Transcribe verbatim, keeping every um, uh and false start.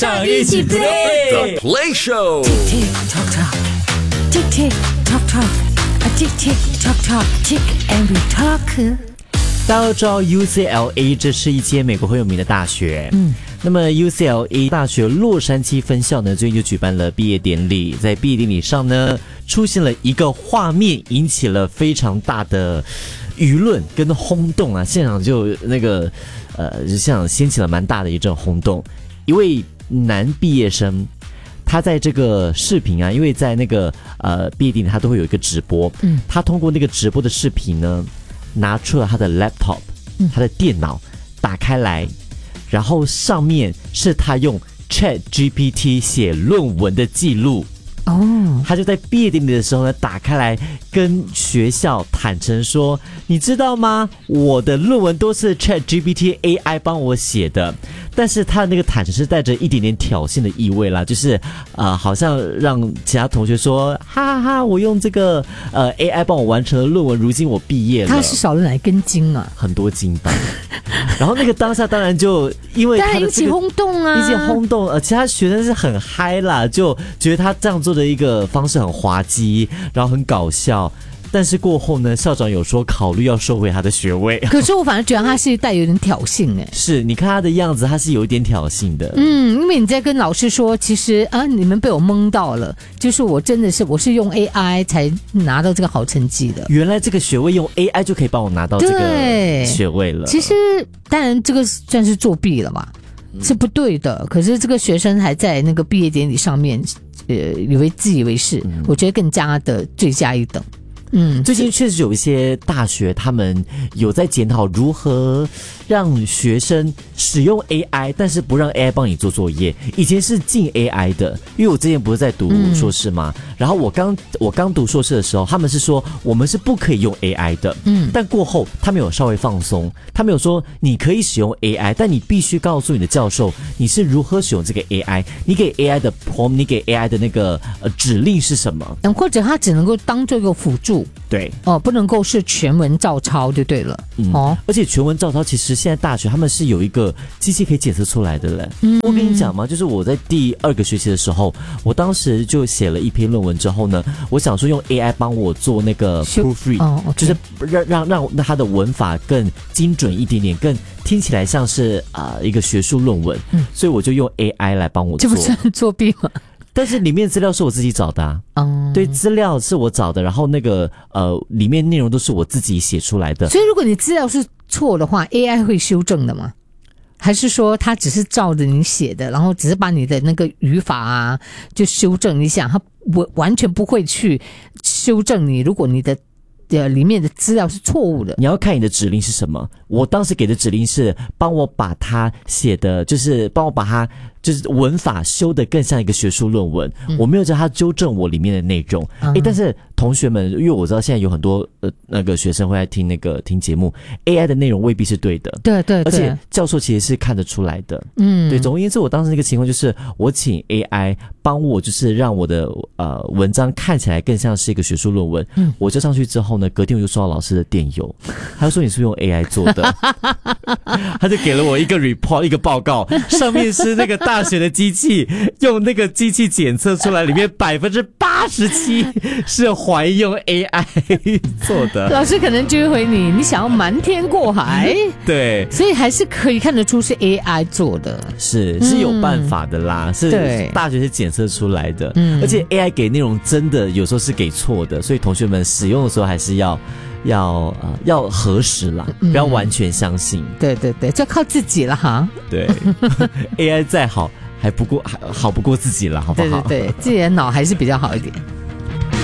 长一起 play The Play Show Tick tick tock tock Tick tick tock tock A tick tick tock tock Tick and we talk 大家都知道 U C L A 这是一间美国很有名的大学，嗯，那么 U C L A 大学洛杉矶分校呢，最近就举办了毕业典礼，在毕业典礼上呢，出现了一个画面，引起了非常大的舆论跟轰动啊，现场就那个呃，现场掀起了蛮大的一阵轰动。一位男毕业生，他在这个视频啊，因为在那个呃毕业典礼他都会有一个直播，嗯，他通过那个直播的视频呢，拿出了他的 laptop， 他的电脑打开来，然后上面是他用 Chat G P T 写论文的记录。哦，他就在毕业典礼的时候呢，打开来跟学校坦诚说：“你知道吗？我的论文都是 Chat G P T A I 帮我写的。”但是他的那个坦诚是带着一点点挑衅的意味啦，就是呃，好像让其他同学说：“哈哈哈，我用这个呃 A I 帮我完成了论文，如今我毕业了。” 他是少了哪根筋啊？ 很多筋吧。然后那个当下当然就因为他的、这个、 引起轰动啊， 引起轰动，而其他学生是很嗨啦，就觉得他这样做的一个方式很滑稽，然后很搞笑。但是过后呢，校长有说考虑要收回他的学位。 可是我反而觉得他是带有点挑衅哎。 是，你看他的样子，他是有一点挑衅的。 嗯，因为你在跟老师说，其实啊，你们被我蒙到了，就是我真的是我是用 A I 才拿到这个好成绩的。 原来这个学位用 A I 就可以帮我拿到这个学位了。 其实当然这个算是作弊了吧，是不对的。可是这个学生还在那个毕业典礼上面，呃，以为自以为是，嗯、我觉得更加的罪加一等。嗯， 最近确实有一些大学，他们有在检讨如何让学生使用 A I， 但是不让 A I 帮你做作业。以前是禁 A I 的，因为我之前不是在读硕士嘛，嗯、然后我刚我刚读硕士的时候，他们是说我们是不可以用 A I 的，嗯，但过后他们有稍微放松，他们有说你可以使用 A I， 但你必须告诉你的教授你是如何使用这个 A I， 你给 A I 的 prompt， 你给 A I 的那个呃指令是什么， 或者它只能够当做一个辅助。 对哦，不能够是全文照抄就对了。嗯，哦， 而且全文照抄其实现在大学他们是有一个机器可以检测出来的嘞。嗯，我跟你讲嘛，就是我在第二个学期的时候，我当时就写了一篇论文之后呢，我想说用 A I 帮我做那个 proofread，哦 okay，就是让让让让它的文法更精准一点点，更听起来像是啊、呃、一个学术论文。嗯，所以我就用 A I 来帮我做。 这不是作弊吗？ 但是里面资料是我自己找的啊，嗯，对，资料是我找的，然后那个呃，里面内容都是我自己写出来的。 所以如果你资料是错的话 ，A I 会修正的吗？还是说它只是照着你写的，然后只是把你的那个语法啊就修正一下，它完全不会去修正你，如果你的呃里面的资料是错误的。 你要看你的指令是什么。我当时给的指令是帮我把它写的，就是帮我把它就是文法修得更像一个学术论文。嗯、我没有叫他纠正我里面的内容。哎、嗯，但是同学们，因为我知道现在有很多呃那个学生会来听那个听节目 ，A I 的内容未必是对的。 对对对， 而且教授其实是看得出来的。嗯，对。总而言之，我当时那个情况就是我请 A I 帮我，就是让我的呃文章看起来更像是一个学术论文。嗯，我就上去之后呢，隔天我就收到老师的电邮，他就说你是不是用 A I 做的？他就给了我一个 report 一个报告，上面是那个大学的机器用那个机器检测出来，里面百分之八十七是怀疑用 A I 做的。 老师可能就会回你，你想要瞒天过海， 对， 所以还是可以看得出是 A I 做的， 是是有办法的啦，嗯、是大学是检测出来的，嗯，而且 A I 给内容真的有时候是给错的，所以同学们使用的时候还是要。要呃要核实啦，不要完全相信。 嗯、对对对，就靠自己了哈。 对，A I 再好还不过还好不过自己了，好不好？ 对对对，自己的脑还是比较好一点。